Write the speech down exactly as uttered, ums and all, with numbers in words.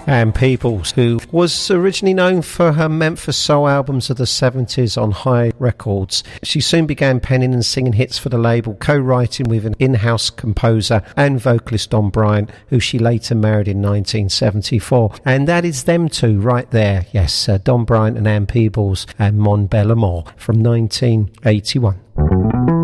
Ann Peebles, who was originally known for her Memphis soul albums of the seventies on High Records. She soon began penning and singing hits for the label, co-writing with an in-house composer and vocalist Don Bryant, who she later married in nineteen seventy-four. And that is them two right there. Yes, uh, Don Bryant and Ann Peebles and Mon Bel Amour from nineteen eighty-one.